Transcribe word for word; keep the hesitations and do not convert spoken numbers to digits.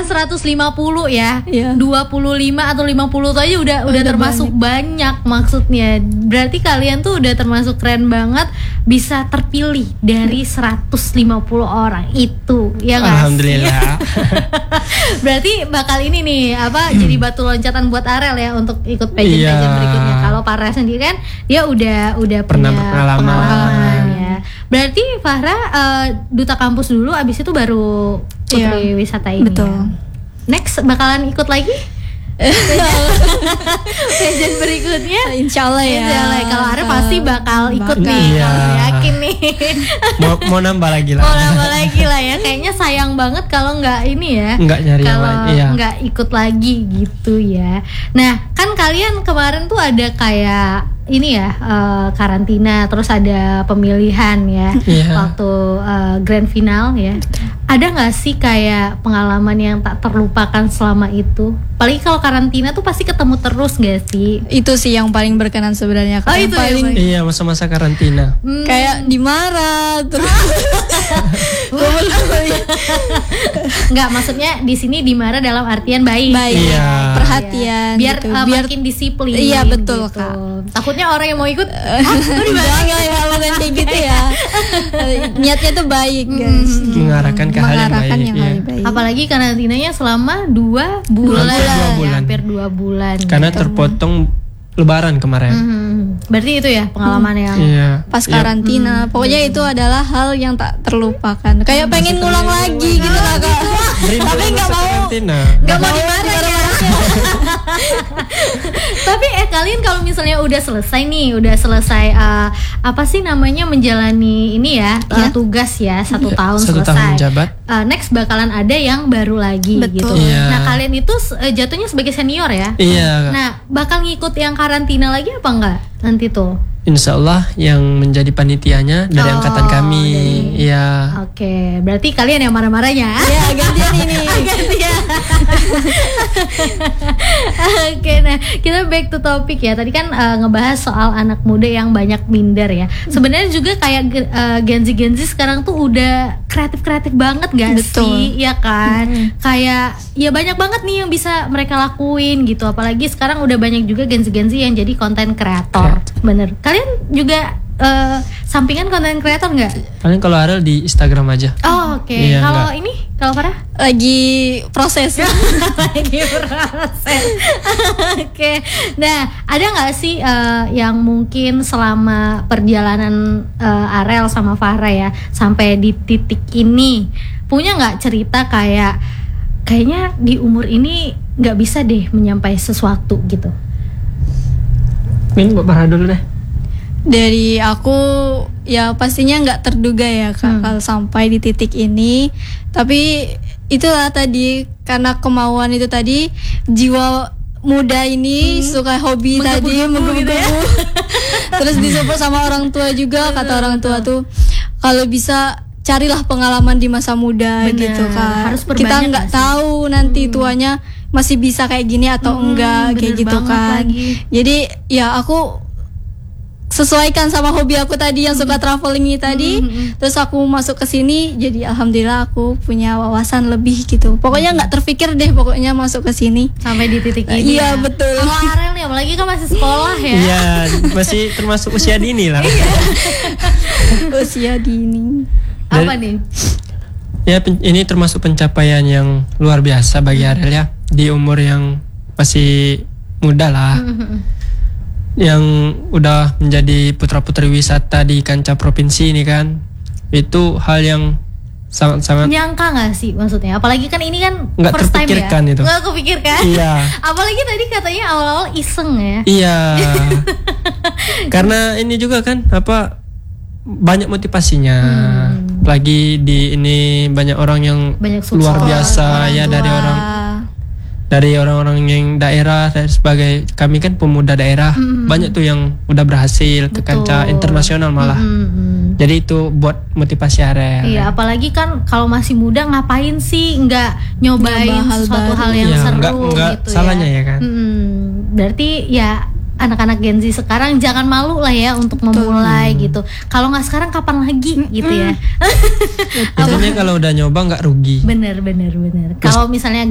sekarang seratus lima puluh ya. Iya. dua puluh lima atau lima puluh tuh aja udah udah, Udah termasuk banyak. banyak maksudnya. Berarti kalian tuh udah termasuk keren banget bisa terpilih dari seratus lima puluh orang itu. Ya nggak sih? Alhamdulillah. Berarti bakal ini nih apa jadi batu loncatan buat Arel ya untuk ikut pageant-pageant Iya. berikutnya. Kalau Farah sendiri kan dia udah udah Pernah punya pengalaman. pengalaman ya. Berarti Farah uh, duta kampus dulu, abis itu baru Putri Iya, Wisata ini. betul. Ya. Next bakalan ikut lagi? Pageant berikutnya? Insya Allah ya. Insya Allah. Kalau Arel pasti bakal ikut Bakal. nih, Iya. kalau yakin nih. mau mau nambah lagi lah. Mau nambah lagi lah ya. Kayaknya sayang banget kalau nggak ini ya. Nggak nyari yang Kalau lain, iya. nggak ikut lagi gitu ya. Nah, kan kalian kemarin tuh ada kayak ini ya eh, karantina, terus ada pemilihan ya Iya. waktu eh, grand final ya. Ada nggak sih kayak pengalaman yang tak terlupakan selama itu? Apalagi kalau karantina tuh pasti ketemu terus gak sih? Itu sih yang paling berkenan sebenarnya. Oh, Yang itu ya, paling Bang? Iya, masa-masa karantina. Hmm. kayak dimarah terus. Nggak, maksudnya di sini dimarah dalam artian baik. Baik, Iya. perhatian Biar, gitu. uh, biar makin disiplin. Iya, betul, gitu. Kak. Takutnya orang yang mau ikut ah, enggak enggak ya bukan kayak gitu ya. Niatnya tuh baik guys. Mengarahkan ke hal yang Mengarahkan baik, yang iya. hal baik. apalagi karantinanya selama dua bulan, Hampir dua ya, bulan. hampir dua bulan. Karena terpotong Lebaran kemarin. Mhm. Berarti itu ya pengalaman yang Iya. Pas Iya. karantina, pokoknya itu adalah hal yang tak terlupakan. Kayak pengen ngulang lagi gitu lah Kak. Rindu Tapi nggak masa mau, karantina. nggak mau dimarah ya. Tapi eh kalian kalau misalnya udah selesai nih, udah selesai uh, apa sih namanya menjalani ini ya, uh, tugas ya satu tahun Satu selesai. tahun menjabat. Uh, next bakalan ada yang baru lagi gitu. Betul. Iya. Nah kalian itu uh, jatuhnya sebagai senior ya. Iya. Nah bakal ngikut yang karantina lagi apa enggak nanti tuh? Insya Allah yang menjadi panitianya dari Oh, angkatan kami. dari- Iya. Oke, berarti kalian yang marah-marahnya. Ya gantian ini. Gantian. Oke, nah kita back to topic ya. Tadi kan uh, ngebahas soal anak muda yang banyak minder ya. Sebenarnya juga kayak uh, Gen-Z-Gen-Z sekarang tuh udah kreatif-kreatif banget gak Betul. sih? Ya kan? Kayak ya banyak banget nih yang bisa mereka lakuin gitu. Apalagi sekarang udah banyak juga Gen-Z-Gen-Z yang jadi konten kreator. Bener. Kalian juga uh, sampingan konten kreator nggak? Paling kalau Arel di Instagram aja. Oh oke. Iya, Kalau enggak. ini, kalau Farah? Lagi proses. Lagi proses. Oke. Nah, ada nggak sih uh, yang mungkin selama perjalanan uh, Arel sama Farah ya sampai di titik ini punya nggak cerita kayak kayaknya di umur ini nggak bisa deh menyampai sesuatu gitu? Min buat Farah dulu deh. Dari aku ya pastinya nggak terduga ya Kak Hmm. kalau sampai di titik ini. Tapi itulah tadi karena kemauan itu tadi, jiwa muda ini suka hobi tadi Menggebu-gebu gitu ya. menggebu-gebu. Terus disupport sama orang tua juga. Kata orang tua tuh kalau bisa carilah pengalaman di masa muda. Bener, gitu Kak. harus perbanyak Kita nggak nggak sih? tahu nanti tuanya masih bisa kayak gini atau Hmm, enggak kayak bener gitu banget kan. lagi. Jadi ya aku sesuaikan sama hobi aku tadi yang suka traveling ini tadi. Terus aku masuk ke sini, jadi alhamdulillah aku punya wawasan lebih gitu. Pokoknya nggak terpikir deh pokoknya masuk ke sini. Sampai di titik ini. Iya, ya. betul. Kalau Arel nih, apalagi kan masih sekolah ya. Iya, masih termasuk usia dini lah. Usia dini. Apa nih? Ya pen- ini termasuk pencapaian yang luar biasa bagi Arel ya di umur yang masih muda lah. Yang udah menjadi putra-putri wisata di kancah provinsi ini kan, itu hal yang sangat-sangat Nyangka nggak sih maksudnya? Apalagi kan ini kan Nggak first time ya. terpikirkan itu. Nggak kepikirkan. Iya. Apalagi tadi katanya awal-awal iseng ya. Iya. Karena ini juga kan apa banyak motivasinya. Lagi di ini banyak orang yang Banyak luar support, biasa Orang ya tua. dari orang dari orang-orang yang daerah dan sebagai kami kan pemuda daerah banyak tuh yang udah berhasil ke kancah Betul. internasional malah. Mm-mm. Jadi itu buat motivasi Arel. Iya, apalagi kan kalau masih muda ngapain sih nggak nyobain Nyoba hal sesuatu baru. hal yang Iya, seru nggak- nggak gitu salahnya ya kan? Mm-mm. Berarti ya anak-anak Gen Z sekarang jangan malu lah ya untuk memulai gitu. Kalau nggak sekarang kapan lagi gitu ya? Intinya kalau udah nyoba nggak rugi. Bener bener bener. Kalau misalnya